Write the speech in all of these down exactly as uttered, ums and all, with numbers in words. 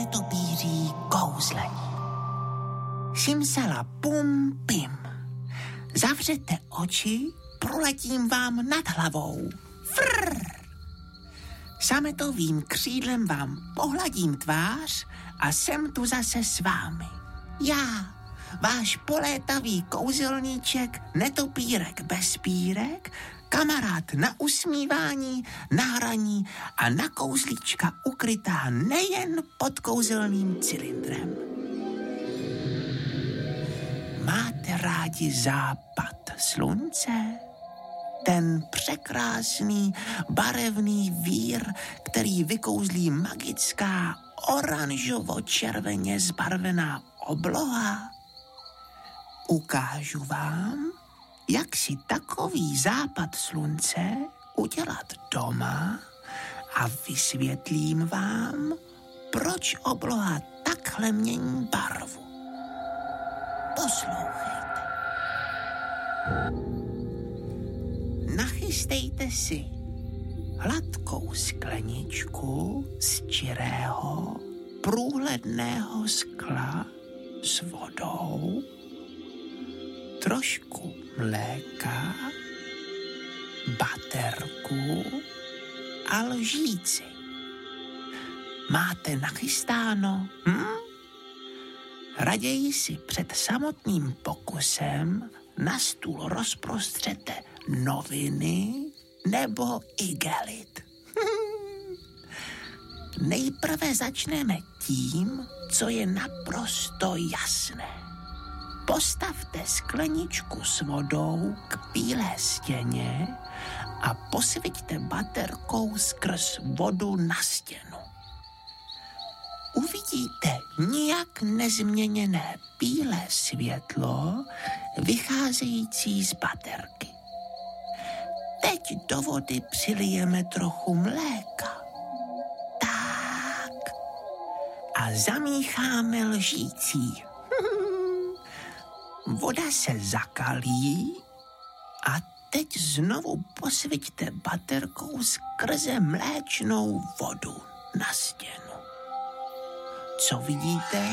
netopíří kouzlení. Simsala pum pim. Zavřete oči, proletím vám nad hlavou. Frrr. Sametovým křídlem vám pohladím tvář a jsem tu zase s vámi. Já, váš polétavý kouzelníček, netopírek bez pírek, kamarád na usmívání, na hraní a na kouzlíčka ukrytá nejen pod kouzelným cylindrem. Máte rádi západ slunce? Ten překrásný barevný vír, který vykouzlí magická oranžovo-červeně zbarvená obloha? Ukážu vám, jak si takový západ slunce udělat doma a vysvětlím vám, proč obloha takhle mění barvu. Poslouchejte. Nachystejte si hladkou skleničku z čirého, průhledného skla s vodou, trošku mléka, baterku a lžíci. Máte nachystáno? Hm? Raději si před samotným pokusem na stůl rozprostřete noviny nebo igelit. Nejprve začneme tím, co je naprosto jasné. Postavte skleničku s vodou k bílé stěně a posviťte baterkou skrz vodu na stěnu. Uvidíte nijak nezměněné bílé světlo vycházející z baterky. Teď do vody přilijeme trochu mléka. Tak. A zamícháme lžící. Voda se zakalí a teď znovu posviťte baterkou skrze mléčnou vodu na stěnu. Co vidíte?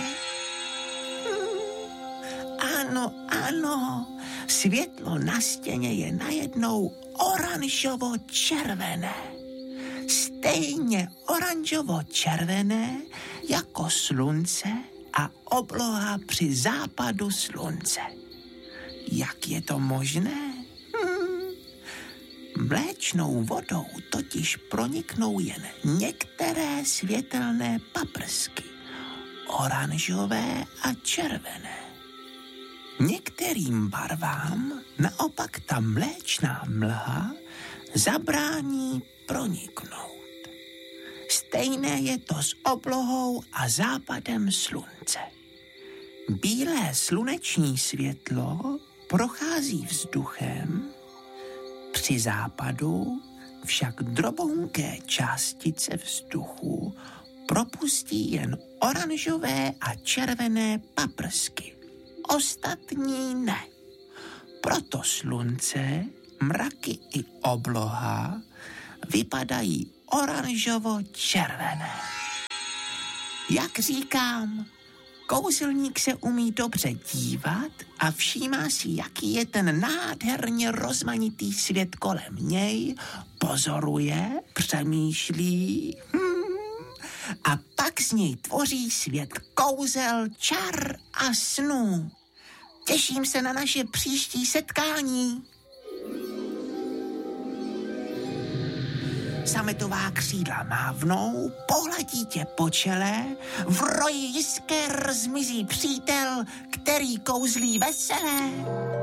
Ano, ano, světlo na stěně je najednou oranžovo-červené. Stejně oranžovo-červené jako slunce a obloha při západu slunce. Jak je to možné? Hm. Mléčnou vodou totiž proniknou jen některé světelné paprsky, oranžové a červené. Některým barvám naopak ta mléčná mlha zabrání proniknout. Stejné je to s oblohou a západem slunce. Bílé sluneční světlo prochází vzduchem, při západu však drobounké částice vzduchu propustí jen oranžové a červené paprsky. Ostatní ne. Proto slunce, mraky i obloha vypadají oranžovo-červené. Jak říkám, kouzelník se umí dobře dívat a všímá si, jaký je ten nádherně rozmanitý svět kolem něj, pozoruje, přemýšlí hmm, a pak z něj tvoří svět kouzel, čar a snů. Těším se na naše příští setkání. Sametová křídla mávnou, pohladí tě po čele, v roji jisker zmizí přítel, který kouzlí veselé.